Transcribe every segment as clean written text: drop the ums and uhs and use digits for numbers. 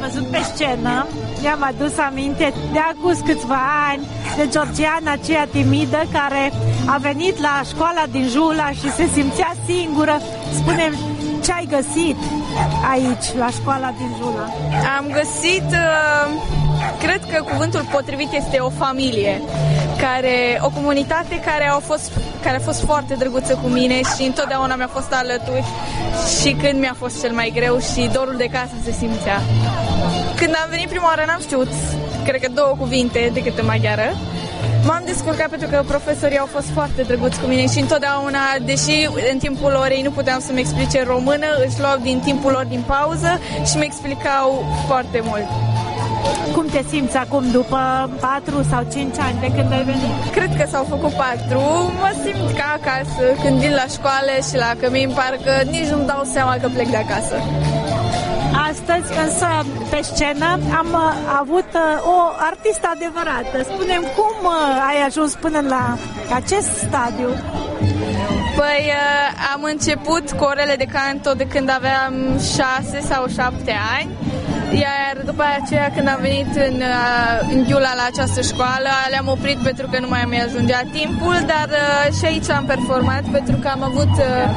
văzut pe scenă, mi-am adus aminte de acum câțiva ani de Georgiana aceea timidă care a venit la școala din Jula și se simțea singură. Spune-mi, ce ai găsit aici, la școala din Jula? Am găsit, cred că cuvântul potrivit este o familie, o comunitate care a fost foarte drăguță cu mine și întotdeauna mi-a fost alături și când mi-a fost cel mai greu și dorul de casă se simțea. Când am venit prima oară n-am știut, cred că 2 cuvinte decât în maghiară. M-am descurcat pentru că profesorii au fost foarte drăguți cu mine și întotdeauna, deși în timpul orei nu puteam să-mi explice română, își luau din timpul lor din pauză și mi explicau foarte mult. Cum te simți acum după 4 sau 5 ani de când ai venit? Cred că s-au făcut 4. Mă simt ca acasă. Când vin la școală și la cămin, parcă nici nu-mi dau seama că plec de acasă. Astăzi, însă, pe scenă am avut o artistă adevărată. Spune-mi, cum ai ajuns până la acest stadiu? Păi, am început cu orele de canto de când aveam 6 sau 7 ani. Iar după aceea, când am venit în Ghiula la această școală, le-am oprit pentru că nu mai mi ajungea timpul, dar și aici am performat pentru că am avut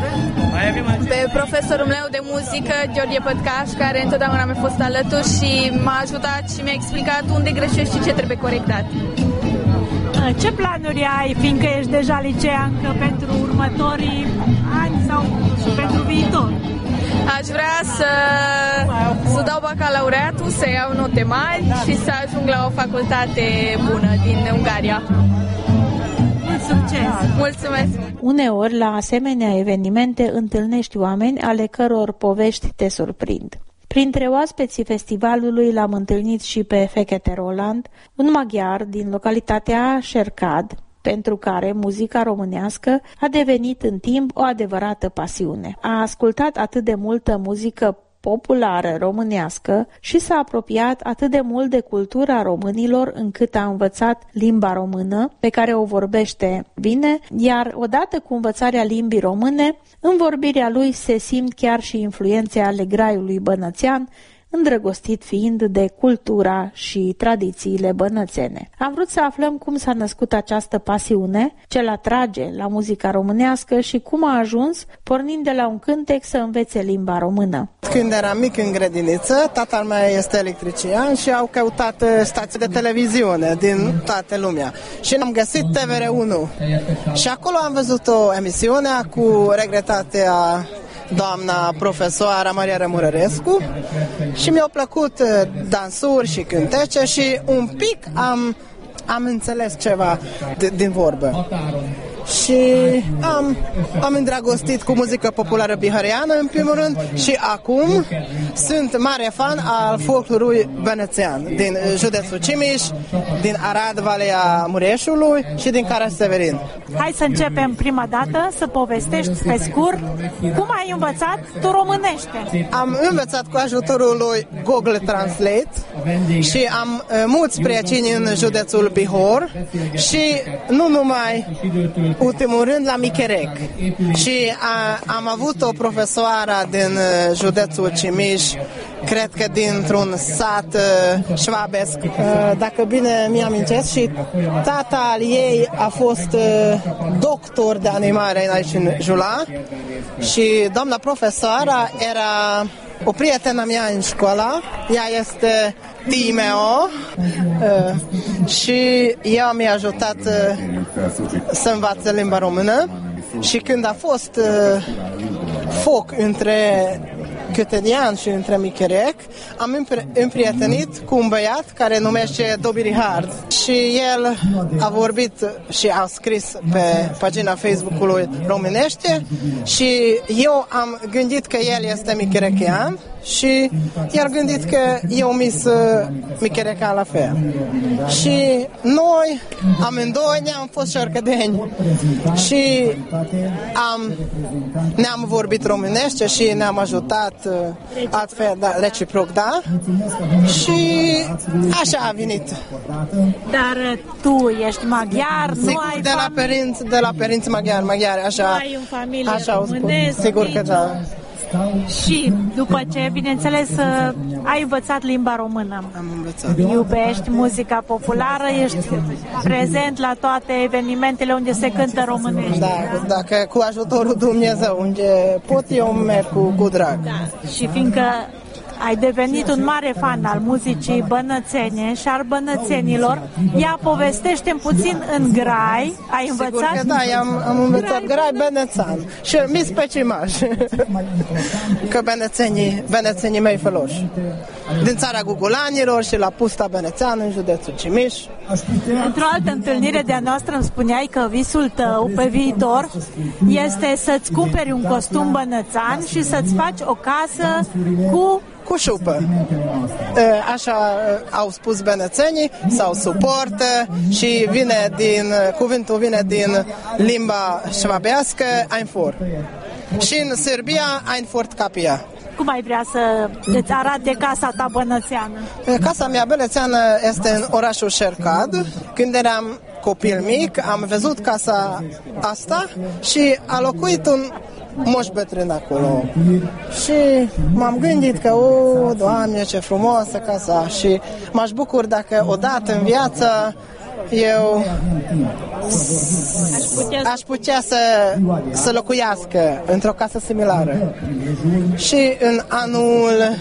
pe profesorul meu de muzică, George Pătcaș, care întotdeauna mi-a fost alături și m-a ajutat și mi-a explicat unde greșești și ce trebuie corectat. Ce planuri ai, fiindcă ești deja liceancă, pentru următorii ani sau și pentru viitor? Aș vrea să dau bacalaureatul, să iau note mari și să ajung la o facultate bună din Ungaria. Mult succes! Mulțumesc! Uneori, la asemenea evenimente, întâlnești oameni ale căror povești te surprind. Printre oaspeții festivalului l-am întâlnit și pe Fekete Roland, un maghiar din localitatea Șercad, pentru care muzica românească a devenit în timp o adevărată pasiune. A ascultat atât de multă muzică populară românească și s-a apropiat atât de mult de cultura românilor încât a învățat limba română, pe care o vorbește bine, iar odată cu învățarea limbii române, în vorbirea lui se simt chiar și influențe ale graiului bănățean, îndrăgostit fiind de cultura și tradițiile bănățene. Am vrut să aflăm cum s-a născut această pasiune, ce l-atrage la muzica românească și cum a ajuns, pornind de la un cântec, să învețe limba română. Când eram mic în grădiniță, tatăl meu este electrician și au căutat stații de televiziune din toată lumea. Și am găsit TVR1. Și acolo am văzut o emisiune cu regretatea doamna profesoară Maria Rămurărescu și mi-au plăcut dansuri și cântece și un pic am înțeles ceva din vorbă. Și am îndrăgostit cu muzică populară bihăreană în primul rând și acum sunt mare fan al folclorului bănățean din județul Cimiș, din Arad, Valea Mureșului și din Caraș-Severin. Hai să începem prima dată să povestești pe scurt cum ai învățat tu românește. Am învățat cu ajutorul lui Google Translate și am mulți prieteni în județul Bihor și nu numai ultimul rând la Micherec. Și am avut o profesoară din județul Cimiș, cred că dintr-un sat șvabesc, dacă bine mi-amintesc, și tata al ei a fost doctor de animare aici în Jula și doamna profesoară era o prietenă mea în școală, ea este Timeo și ea mi-a ajutat să învaț limba română și când a fost foc între Cătădian și între Micherec, am împrietenit cu un băiat care numește Dobby Hard și el a vorbit și a scris pe pagina Facebook-ului Românește și eu am gândit că el este micherechean și i-a gândit că eu mis micherecan la fel. Și noi, amândoi, ne-am fost șorcădeni și ne-am vorbit românește și ne-am ajutat altfel, da, reciproc, da? Și așa a venit. Dar tu ești maghiar, sigur, nu ai de la părinți maghiari, așa. Nu ai în familie așa românesc, sigur că da. Și după ce, bineînțeles, ai învățat limba română. Am învățat. Iubești muzica populară, ești prezent la toate evenimentele unde se cântă românești. Da, dacă cu ajutorul Dumnezeu, unde pot eu merg cu drag. Da. Și fiindcă ai devenit un mare fan al muzicii bănățene și al bănățenilor, ea povestește puțin în grai, ai învățat? Sigur că da, am învățat grai bănățan și mi specimaș, că bănățenii mei făloși. Din țara Gugulanilor și la Pusta Bănățean, în județul Cimiș. Într-o altă întâlnire de-a noastră îmi spuneai că visul tău pe viitor este să-ți cumperi un costum bănățan și să-ți faci o casă cu șupă. Așa au spus bănățenii, sau suportă, și cuvântul vine din limba șvabească, Einfort. Și în Serbia, Einfort Capia. Cum ai vrea să îți arate casa ta bănățeană? Casa mea bănățeană este în orașul Șercad. Când eram copil mic, am văzut casa asta și a locuit un moș bătrân acolo. Și m-am gândit că, Doamne, ce frumoasă casa, și m-aș bucur dacă odată în viață eu aș putea să locuiască într-o casă similară. Și în anul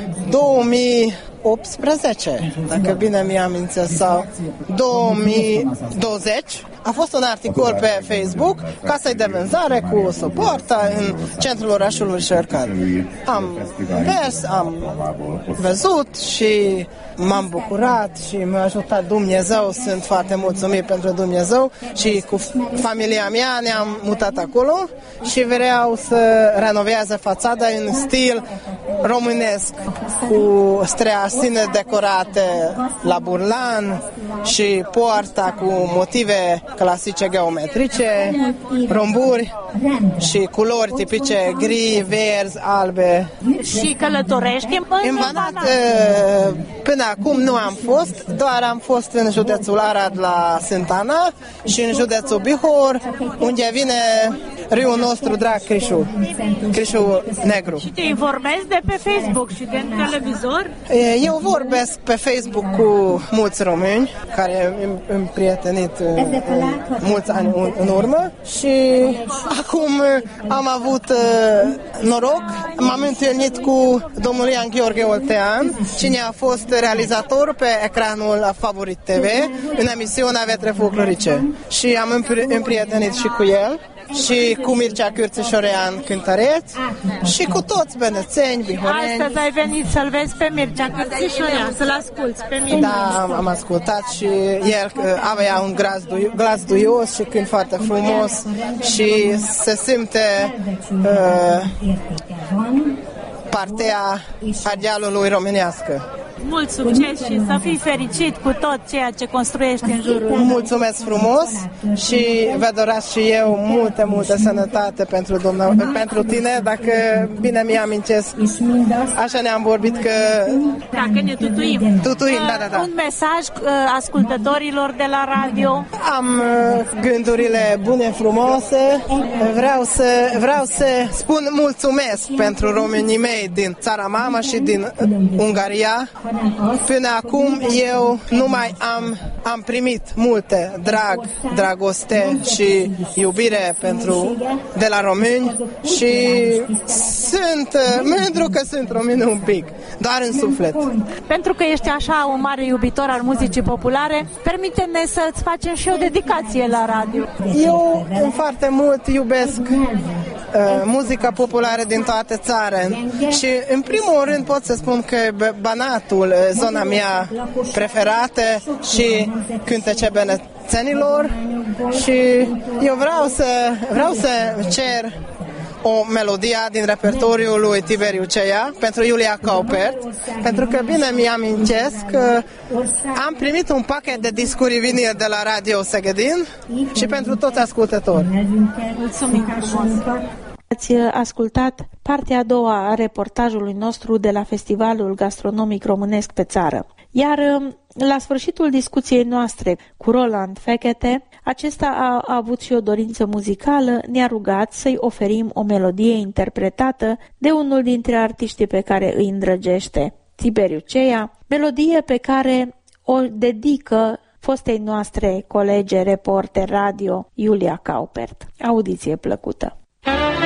2018, dacă bine mi-amintesc, sau 2020, a fost un articol pe Facebook, casa de vânzare cu suportă în centrul orașului Șercad. Am mers, am văzut și m-am bucurat și m-a ajutat Dumnezeu. Sunt foarte mulțumit pentru Dumnezeu și cu familia mea ne-am mutat acolo și vreau să renoveze fațada în stil românesc, cu streasine decorate la burlan și poarta cu motive clasice geometrice, romburi și culori tipice gri, verzi, albe. Și călătorești în Banat? Până acum nu am fost, doar am fost în județul Arad la Sintana și în județul Bihor, unde vine râul nostru drag, Crișul Negru. Și te informezi de pe Facebook și de televizor? Eu vorbesc pe Facebook cu mulți români care îmi prietenit mulți ani în urmă și acum am avut noroc, m-am întâlnit cu domnul Ian Gheorghe Oltean, cine a fost realizator pe ecranul Favorit TV în emisiunea Vetre Folclorice, și am împrietenit și cu el și cu Mircea Cârțișorean, cântăreț, și cu toți bănățeni, bihoreni. Astăzi ai venit să-l vezi pe Mircea Cârțișorean, să-l asculți pe mine. Da, am ascultat și el avea un glas duios și cânt foarte frumos și se simte partea ardealului românească. Mult succes și să fii fericit cu tot ceea ce construiești în jurul. Mulțumesc frumos și vă doresc și eu multă sănătate pentru tine, dacă bine mi-amintesc. Așa ne-am vorbit că... Dacă ne tutuim. Da. Un mesaj ascultătorilor de la radio. Am gândurile bune, frumoase. Vreau să spun mulțumesc pentru românii mei din țara mama și din Ungaria. Până acum eu numai am primit multe dragoste și iubire de la români și sunt mândru că sunt român un pic, doar în suflet. Pentru că ești așa un mare iubitor al muzicii populare, permite-ne să-ți facem și o dedicație la radio. Eu foarte mult iubesc muzica populară din toată țara și în primul rând pot să spun că Banatul, zona mea preferată și cântece bănățenilor, și eu vreau să cer o melodie din repertoriul lui Tiberiu Ceia pentru Iulia Caupert, pentru că bine mi-amintesc că am primit un pachet de discuri vinil de la Radio Segedin și pentru toți ascultători. Mulțumim frumos! Ați ascultat partea a doua a reportajului nostru de la Festivalul Gastronomic Românesc pe Țară. Iar la sfârșitul discuției noastre cu Roland Fekete, acesta a avut și o dorință muzicală, ne-a rugat să-i oferim o melodie interpretată de unul dintre artiștii pe care îi îndrăgește, Tiberiu Ceea, melodie pe care o dedică fostei noastre colege reporter radio Iulia Caupert. Audiție plăcută!